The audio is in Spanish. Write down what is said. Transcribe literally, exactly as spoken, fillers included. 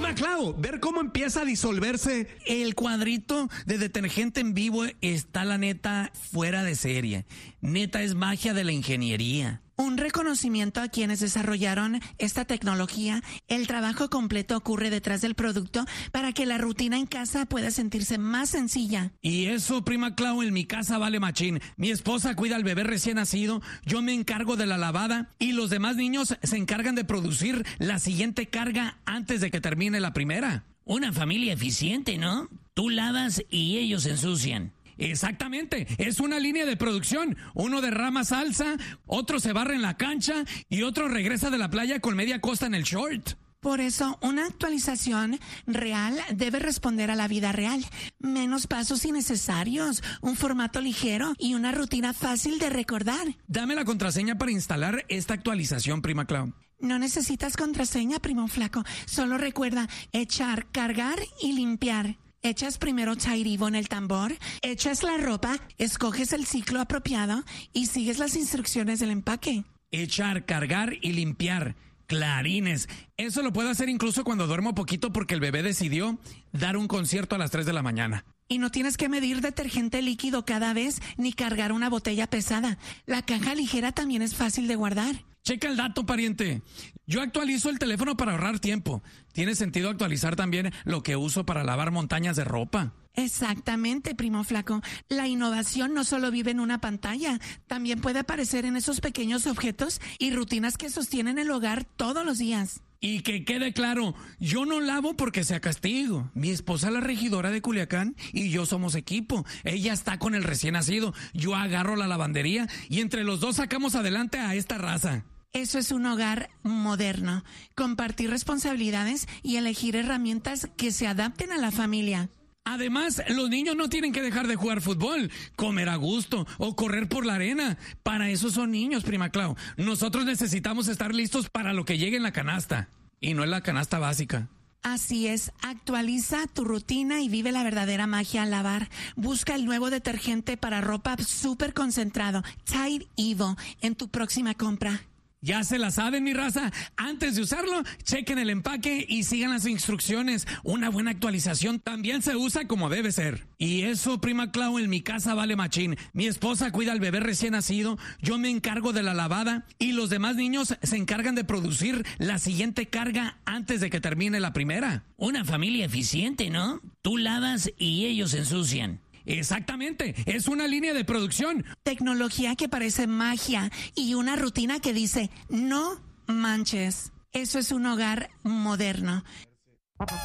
Prima Clau, ver cómo empieza a disolverse el cuadrito de detergente en vivo está la neta fuera de serie. Neta es magia de la ingeniería. Un reconocimiento a quienes desarrollaron esta tecnología. El trabajo completo ocurre detrás del producto para que la rutina en casa pueda sentirse más sencilla. Y eso, Prima Clau, en mi casa vale machín. Mi esposa cuida al bebé recién nacido, yo me encargo de la lavada y los demás niños se encargan de producir la siguiente carga antes de que termine la primera. Una familia eficiente, ¿no? Tú lavas y ellos ensucian. Exactamente, es una línea de producción. Uno derrama salsa, otro se barre en la cancha y otro regresa de la playa con media costa en el short. Por eso, una actualización real debe responder a la vida real. Menos pasos innecesarios, un formato ligero y una rutina fácil de recordar. Dame la contraseña para instalar esta actualización, Prima Clau. No necesitas contraseña, primo flaco. Solo recuerda echar, cargar y limpiar. Echas primero Tide Evo en el tambor, echas la ropa, escoges el ciclo apropiado y sigues las instrucciones del empaque. Echar, cargar y limpiar. Clarines. Eso lo puedo hacer incluso cuando duermo poquito porque el bebé decidió dar un concierto a las tres de la mañana. Y no tienes que medir detergente líquido cada vez ni cargar una botella pesada. La caja ligera también es fácil de guardar. Checa el dato, pariente. Yo actualizo el teléfono para ahorrar tiempo. Tiene sentido actualizar también lo que uso para lavar montañas de ropa. Exactamente, primo flaco. La innovación no solo vive en una pantalla, también puede aparecer en esos pequeños objetos y rutinas que sostienen el hogar todos los días. Y que quede claro, yo no lavo porque sea castigo. Mi esposa es la regidora de Culiacán y yo somos equipo. Ella está con el recién nacido, yo agarro la lavandería y entre los dos sacamos adelante a esta raza. Eso es un hogar moderno. Compartir responsabilidades y elegir herramientas que se adapten a la familia. Además, los niños no tienen que dejar de jugar fútbol, comer a gusto o correr por la arena. Para eso son niños, Prima Clau. Nosotros necesitamos estar listos para lo que llegue en la canasta. Y no en la canasta básica. Así es, actualiza tu rutina y vive la verdadera magia al lavar. Busca el nuevo detergente para ropa súper concentrado, Tide Evo, en tu próxima compra. Ya se la saben, mi raza. Antes de usarlo, chequen el empaque y sigan las instrucciones. Una buena actualización también se usa como debe ser. Y eso, Prima Clau, en mi casa vale machín. Mi esposa cuida al bebé recién nacido, yo me encargo de la lavada y los demás niños se encargan de producir la siguiente carga antes de que termine la primera. Una familia eficiente, ¿no? Tú lavas y ellos ensucian. Exactamente, es una línea de producción. Tecnología que parece magia y una rutina que dice, no manches. Eso es un hogar moderno.